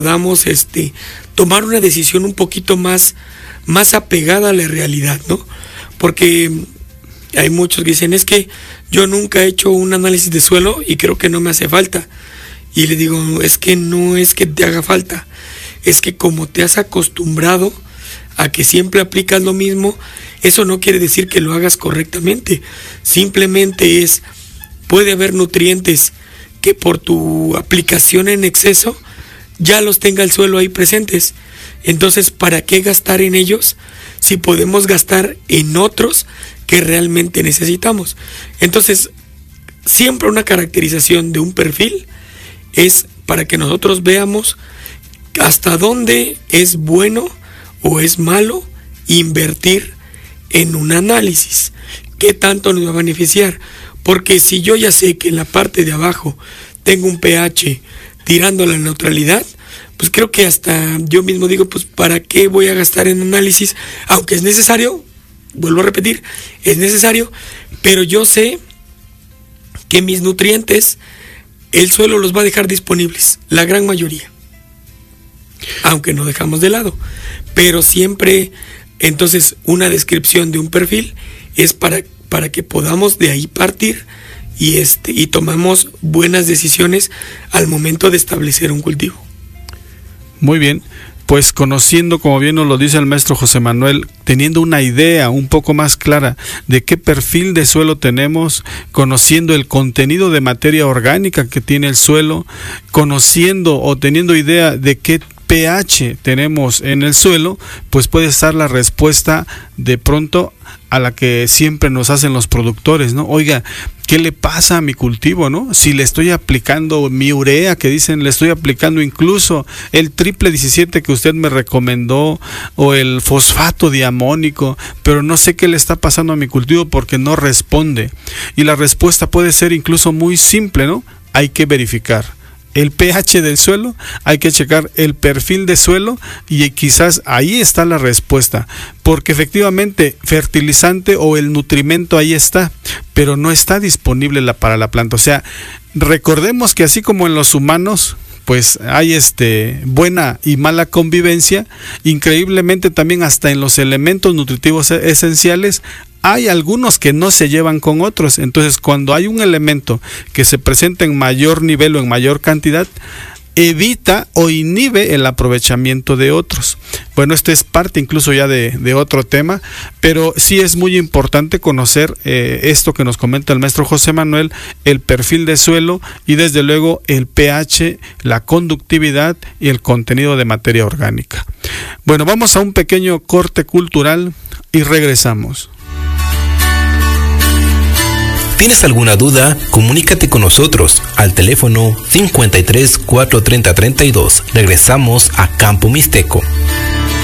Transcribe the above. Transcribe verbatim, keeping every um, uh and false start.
podamos este, tomar una decisión un poquito más, más apegada a la realidad, ¿no? Porque hay muchos que dicen, es que yo nunca he hecho un análisis de suelo y creo que no me hace falta. Y le digo, es que no es que te haga falta, es que como te has acostumbrado a que siempre aplicas lo mismo, eso no quiere decir que lo hagas correctamente. Simplemente es, puede haber nutrientes que por tu aplicación en exceso ya los tenga el suelo ahí presentes. Entonces, ¿para qué gastar en ellos si podemos gastar en otros que realmente necesitamos? Entonces, siempre una caracterización de un perfil es para que nosotros veamos hasta dónde es bueno o es malo invertir en un análisis, qué tanto nos va a beneficiar. Porque si yo ya sé que en la parte de abajo tengo un pH tirando a la neutralidad, pues creo que hasta yo mismo digo, pues ¿para qué voy a gastar en análisis? Aunque es necesario, vuelvo a repetir, es necesario, pero yo sé que mis nutrientes el suelo los va a dejar disponibles, la gran mayoría, aunque no dejamos de lado. Pero siempre, entonces, una descripción de un perfil es para, para que podamos de ahí partir y, este, y tomamos buenas decisiones al momento de establecer un cultivo. Muy bien, pues conociendo, como bien nos lo dice el maestro José Manuel, teniendo una idea un poco más clara de qué perfil de suelo tenemos, conociendo el contenido de materia orgánica que tiene el suelo, conociendo o teniendo idea de qué pH tenemos en el suelo, pues puede estar la respuesta de pronto a la que siempre nos hacen los productores, ¿no? Oiga, ¿qué le pasa a mi cultivo, no? Si le estoy aplicando mi urea, que dicen, le estoy aplicando incluso el triple diecisiete que usted me recomendó, o el fosfato diamónico, pero no sé qué le está pasando a mi cultivo porque no responde. Y la respuesta puede ser incluso muy simple, ¿no? Hay que verificar el pH del suelo, hay que checar el perfil de suelo y quizás ahí está la respuesta, porque efectivamente fertilizante o el nutrimento ahí está, pero no está disponible la, para la planta. O sea, recordemos que así como en los humanos pues hay este buena y mala convivencia, increíblemente también hasta en los elementos nutritivos esenciales hay algunos que no se llevan con otros. Entonces, cuando hay un elemento que se presenta en mayor nivel o en mayor cantidad, evita o inhibe el aprovechamiento de otros. Bueno, esto es parte incluso ya de, de otro tema, pero sí es muy importante conocer eh, esto que nos comenta el maestro José Manuel, el perfil de suelo y desde luego el pH, la conductividad y el contenido de materia orgánica. Bueno, vamos a un pequeño corte cultural y regresamos. ¿Tienes alguna duda? Comunícate con nosotros al teléfono cincuenta y tres, cuatrocientos treinta, treinta y dos. Regresamos a Campo Mixteco.